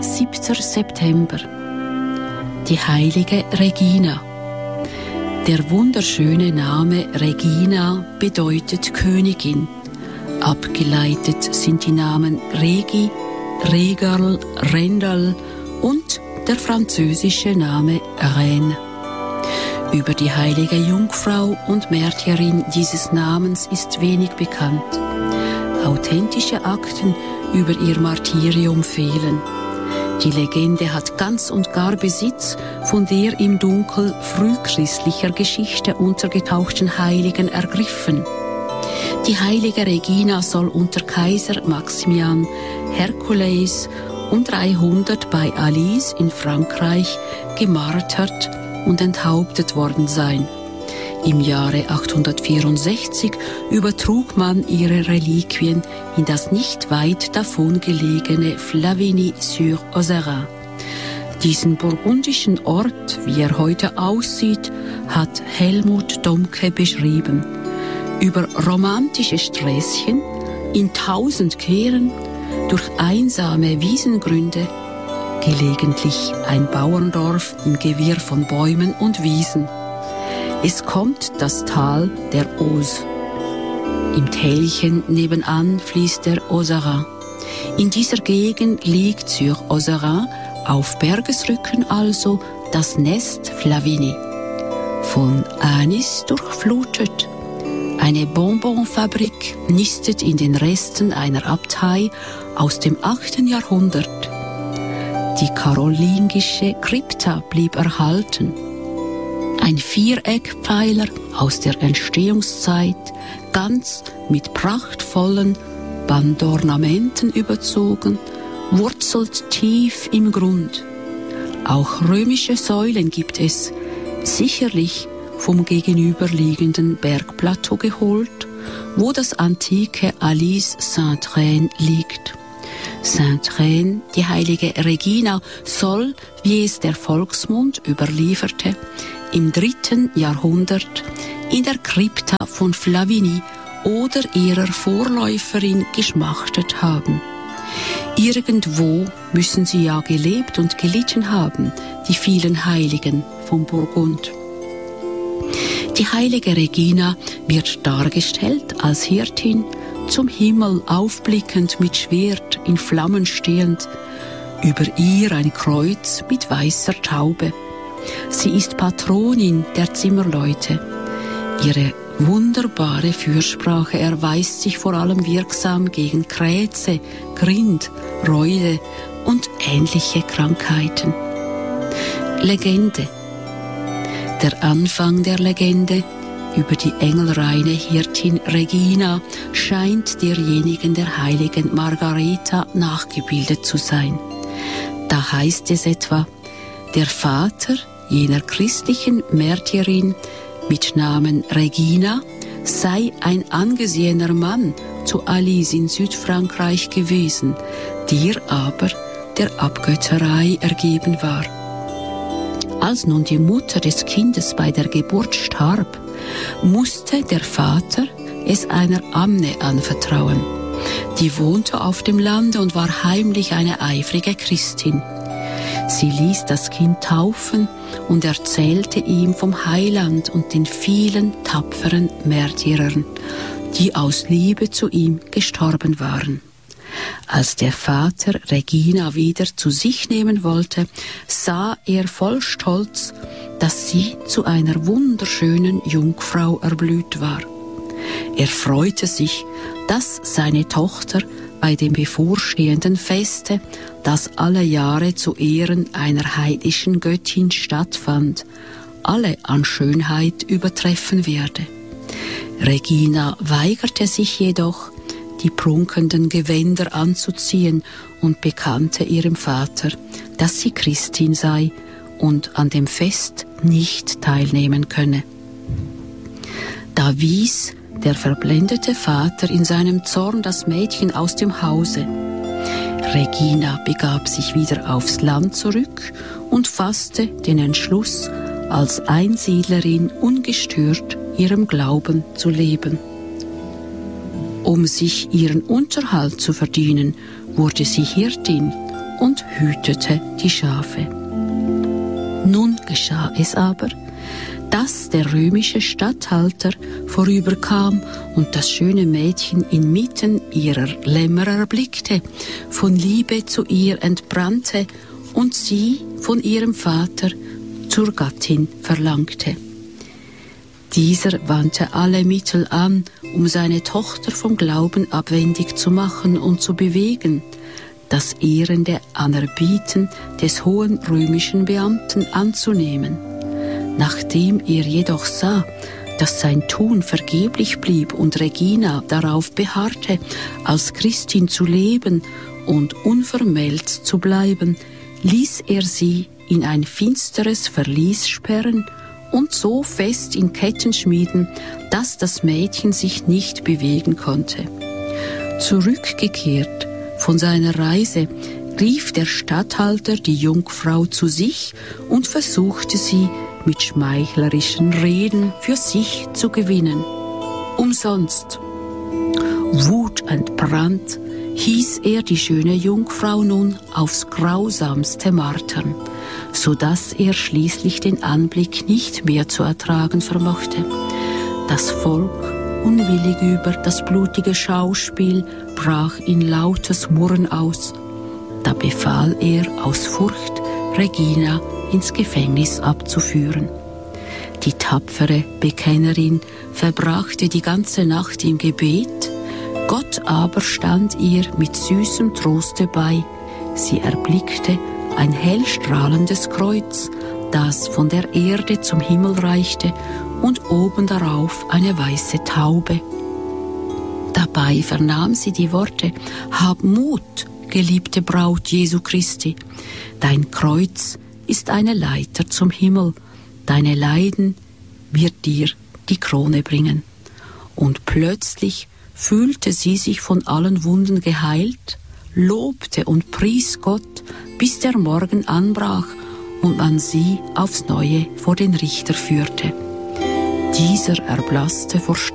7. September. Die heilige Regina. Der wunderschöne Name Regina bedeutet Königin. Abgeleitet sind die Namen Regi, Regal, Rendal und der französische Name Reine. Über die heilige Jungfrau und Märtyrerin dieses Namens ist wenig bekannt. Authentische Akten über ihr Martyrium fehlen. Die Legende hat ganz und gar Besitz von der im Dunkel frühchristlicher Geschichte untergetauchten Heiligen ergriffen. Die heilige Regina soll unter Kaiser Maximian Hercules um 300 bei Alise in Frankreich gemartert und enthauptet worden sein. Im Jahre 864 übertrug man ihre Reliquien in das nicht weit davon gelegene Flavigny-sur-Ozerain. Diesen burgundischen Ort, wie er heute aussieht, hat Helmut Domke beschrieben. Über romantische Sträßchen, in 1000 Kehren, durch einsame Wiesengründe, gelegentlich ein Bauerndorf im Gewirr von Bäumen und Wiesen. Es kommt das Tal der Auze. Im Tälchen nebenan fließt der Ozerain. In dieser Gegend liegt sur Ozerain, auf Bergesrücken also, das Nest Flavigny. Von Anis durchflutet. Eine Bonbonfabrik nistet in den Resten einer Abtei aus dem 8. Jahrhundert. Die karolingische Krypta blieb erhalten. Ein Viereckpfeiler aus der Entstehungszeit, ganz mit prachtvollen Bandornamenten überzogen, wurzelt tief im Grund. Auch römische Säulen gibt es, sicherlich vom gegenüberliegenden Bergplateau geholt, wo das antike Alise Saint-Reine liegt. Saint-Reine, die heilige Regina, soll, wie es der Volksmund überlieferte, im 3. Jahrhundert in der Krypta von Flavigny oder ihrer Vorläuferin geschmachtet haben. Irgendwo müssen sie ja gelebt und gelitten haben, die vielen Heiligen von Burgund. Die heilige Regina wird dargestellt als Hirtin, zum Himmel aufblickend mit Schwert in Flammen stehend, über ihr ein Kreuz mit weißer Taube. Sie ist Patronin der Zimmerleute. Ihre wunderbare Fürsprache erweist sich vor allem wirksam gegen Krätze, Grind, Reude und ähnliche Krankheiten. Legende. Der Anfang der Legende über die engelreine Hirtin Regina scheint derjenigen der heiligen Margareta nachgebildet zu sein. Da heißt es etwa, der Vater jener christlichen Märtyrerin mit Namen Regina sei ein angesehener Mann zu Alise in Südfrankreich gewesen, der aber der Abgötterei ergeben war. Als nun die Mutter des Kindes bei der Geburt starb, musste der Vater es einer Amne anvertrauen. Die wohnte auf dem Lande und war heimlich eine eifrige Christin. Sie ließ das Kind taufen und erzählte ihm vom Heiland und den vielen tapferen Märtyrern, die aus Liebe zu ihm gestorben waren. Als der Vater Regina wieder zu sich nehmen wollte, sah er voll Stolz, dass sie zu einer wunderschönen Jungfrau erblüht war. Er freute sich, dass seine Tochter bei dem bevorstehenden Feste, das alle Jahre zu Ehren einer heidnischen Göttin stattfand, alle an Schönheit übertreffen werde. Regina weigerte sich jedoch, die prunkenden Gewänder anzuziehen und bekannte ihrem Vater, dass sie Christin sei und an dem Fest nicht teilnehmen könne. Da wies der verblendete Vater in seinem Zorn das Mädchen aus dem Hause. Regina begab sich wieder aufs Land zurück und fasste den Entschluss, als Einsiedlerin ungestört ihrem Glauben zu leben. Um sich ihren Unterhalt zu verdienen, wurde sie Hirtin und hütete die Schafe. Nun geschah es aber, dass der römische Statthalter vorüberkam und das schöne Mädchen inmitten ihrer Lämmer erblickte, von Liebe zu ihr entbrannte und sie von ihrem Vater zur Gattin verlangte. Dieser wandte alle Mittel an, um seine Tochter vom Glauben abwendig zu machen und zu bewegen, das ehrende Anerbieten des hohen römischen Beamten anzunehmen. Nachdem er jedoch sah, dass sein Tun vergeblich blieb und Regina darauf beharrte, als Christin zu leben und unvermählt zu bleiben, ließ er sie in ein finsteres Verlies sperren und so fest in Ketten schmieden, dass das Mädchen sich nicht bewegen konnte. Zurückgekehrt von seiner Reise rief der Statthalter die Jungfrau zu sich und versuchte sie mit schmeichlerischen Reden für sich zu gewinnen. Umsonst. Wutentbrannt hieß er die schöne Jungfrau nun aufs Grausamste martern, so dass er schließlich den Anblick nicht mehr zu ertragen vermochte. Das Volk, unwillig über das blutige Schauspiel, brach in lautes Murren aus. Da befahl er aus Furcht, Regina ins Gefängnis abzuführen. Die tapfere Bekennerin verbrachte die ganze Nacht im Gebet, Gott aber stand ihr mit süßem Troste bei. Sie erblickte ein hellstrahlendes Kreuz, das von der Erde zum Himmel reichte, und oben darauf eine weiße Taube. Dabei vernahm sie die Worte: Hab Mut, geliebte Braut Jesu Christi, dein Kreuz ist eine Leiter zum Himmel, deine Leiden wird dir die Krone bringen. Und plötzlich fühlte sie sich von allen Wunden geheilt, lobte und pries Gott, bis der Morgen anbrach und man sie aufs Neue vor den Richter führte. Dieser erblasste vor